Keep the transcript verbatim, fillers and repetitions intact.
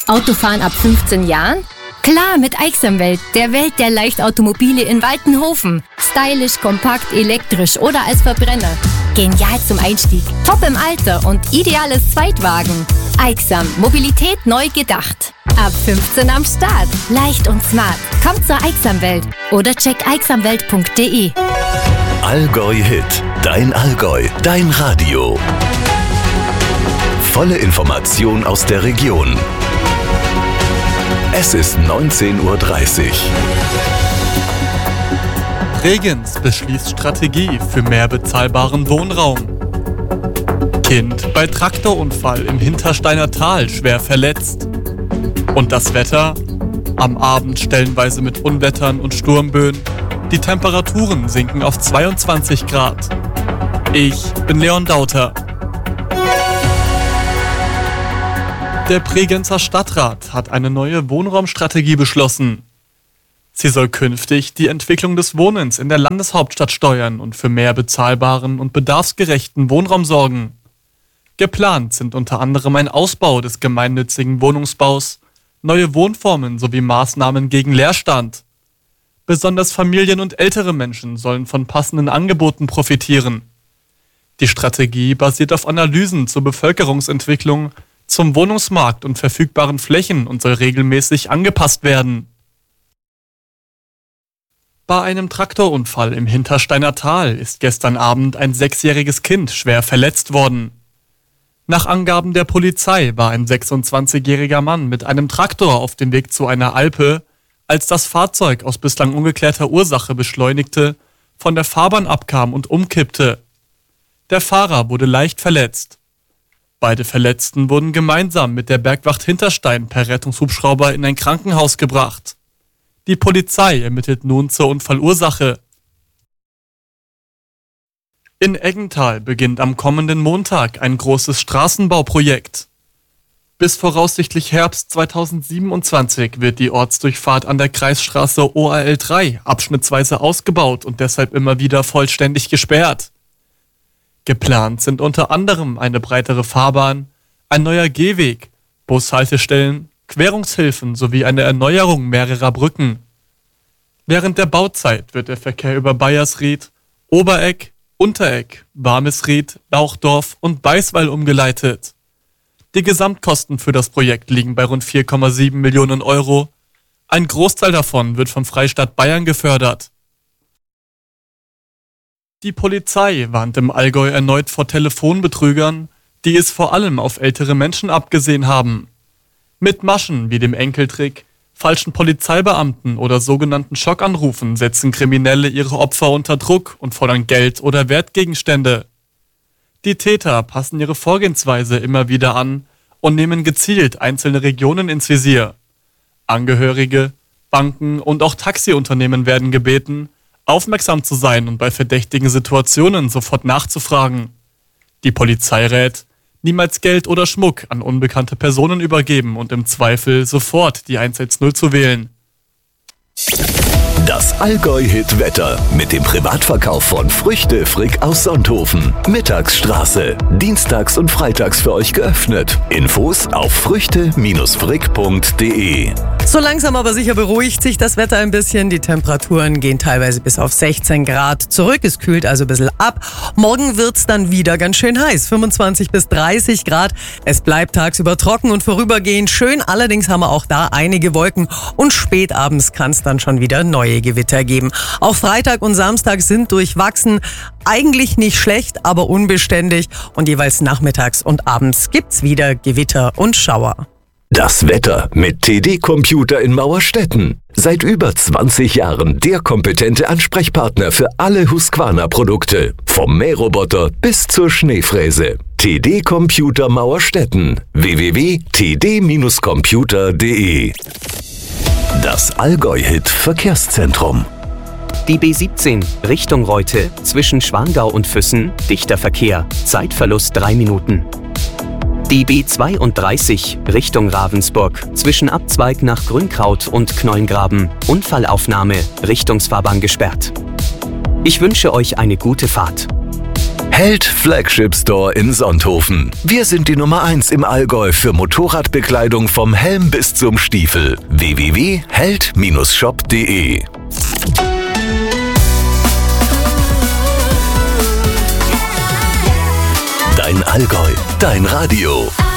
Autofahren ab fünfzehn Jahren? Klar, mit Aixamwelt, der Welt der Leichtautomobile in Waltenhofen. Stylisch, kompakt, elektrisch oder als Verbrenner. Genial zum Einstieg, top im Alter und ideales Zweitwagen. Aixam, Mobilität neu gedacht. Ab fünfzehn am Start. Leicht und smart. Kommt zur Aixamwelt oder check aixamwelt punkt de. Allgäu Hit. Dein Allgäu. Dein Radio. Volle Information aus der Region. Es ist neunzehn Uhr dreißig. Bregenz beschließt Strategie für mehr bezahlbaren Wohnraum. Kind bei Traktorunfall im Hintersteiner Tal schwer verletzt. Und das Wetter? Am Abend stellenweise mit Unwettern und Sturmböen. Die Temperaturen sinken auf zweiundzwanzig Grad. Ich bin Leon Dauter. Der Bregenzer Stadtrat hat eine neue Wohnraumstrategie beschlossen. Sie soll künftig die Entwicklung des Wohnens in der Landeshauptstadt steuern und für mehr bezahlbaren und bedarfsgerechten Wohnraum sorgen. Geplant sind unter anderem ein Ausbau des gemeinnützigen Wohnungsbaus, neue Wohnformen sowie Maßnahmen gegen Leerstand. Besonders Familien und ältere Menschen sollen von passenden Angeboten profitieren. Die Strategie basiert auf Analysen zur Bevölkerungsentwicklung, zum Wohnungsmarkt und verfügbaren Flächen und soll regelmäßig angepasst werden. Bei einem Traktorunfall im Hintersteiner Tal ist gestern Abend ein sechsjähriges Kind schwer verletzt worden. Nach Angaben der Polizei war ein sechsundzwanzigjähriger Mann mit einem Traktor auf dem Weg zu einer Alpe, als das Fahrzeug aus bislang ungeklärter Ursache beschleunigte, von der Fahrbahn abkam und umkippte. Der Fahrer wurde leicht verletzt. Beide Verletzten wurden gemeinsam mit der Bergwacht Hinterstein per Rettungshubschrauber in ein Krankenhaus gebracht. Die Polizei ermittelt nun zur Unfallursache. In Eggental beginnt am kommenden Montag ein großes Straßenbauprojekt. Bis voraussichtlich Herbst zweitausendsiebenundzwanzig wird die Ortsdurchfahrt an der Kreisstraße O A L drei abschnittsweise ausgebaut und deshalb immer wieder vollständig gesperrt. Geplant sind unter anderem eine breitere Fahrbahn, ein neuer Gehweg, Bushaltestellen, Querungshilfen sowie eine Erneuerung mehrerer Brücken. Während der Bauzeit wird der Verkehr über Bayersried, Oberegg, Unteregg, Barmesried, Lauchdorf und Beiswall umgeleitet. Die Gesamtkosten für das Projekt liegen bei rund vier Komma sieben Millionen Euro. Ein Großteil davon wird vom Freistaat Bayern gefördert. Die Polizei warnt im Allgäu erneut vor Telefonbetrügern, die es vor allem auf ältere Menschen abgesehen haben. Mit Maschen wie dem Enkeltrick, falschen Polizeibeamten oder sogenannten Schockanrufen setzen Kriminelle ihre Opfer unter Druck und fordern Geld oder Wertgegenstände. Die Täter passen ihre Vorgehensweise immer wieder an und nehmen gezielt einzelne Regionen ins Visier. Angehörige, Banken und auch Taxiunternehmen werden gebeten, aufmerksam zu sein und bei verdächtigen Situationen sofort nachzufragen. Die Polizei rät, niemals Geld oder Schmuck an unbekannte Personen übergeben und im Zweifel sofort die eins eins null zu wählen. Das Allgäu-Hit-Wetter mit dem Privatverkauf von Früchte Frick aus Sonthofen. Mittagsstraße. Dienstags und freitags für euch geöffnet. Infos auf früchte Frick punkt de. So langsam aber sicher beruhigt sich das Wetter ein bisschen. Die Temperaturen gehen teilweise bis auf sechzehn Grad zurück. Es kühlt also ein bisschen ab. Morgen wird's dann wieder ganz schön heiß. fünfundzwanzig bis dreißig Grad. Es bleibt tagsüber trocken und vorübergehend schön. Allerdings haben wir auch da einige Wolken. Und spätabends kann es dann schon wieder neue Gewitter geben. Auch Freitag und Samstag sind durchwachsen. Eigentlich nicht schlecht, aber unbeständig. Und jeweils nachmittags und abends gibt's wieder Gewitter und Schauer. Das Wetter mit T D Computer in Mauerstetten. Seit über zwanzig Jahren der kompetente Ansprechpartner für alle Husqvarna-Produkte. Vom Mähroboter bis zur Schneefräse. T D Computer Mauerstetten. w w w punkt t d computer punkt de. Das Allgäu-Hit Verkehrszentrum. Die B siebzehn Richtung Reute zwischen Schwangau und Füssen, dichter Verkehr, Zeitverlust drei Minuten. Die B zweiunddreißig Richtung Ravensburg zwischen Abzweig nach Grünkraut und Knollengraben, Unfallaufnahme, Richtungsfahrbahn gesperrt. Ich wünsche euch eine gute Fahrt. Held Flagship Store in Sonthofen. Wir sind die Nummer eins im Allgäu für Motorradbekleidung vom Helm bis zum Stiefel. w w w punkt held Bindestrich shop punkt de Dein Allgäu, dein Radio.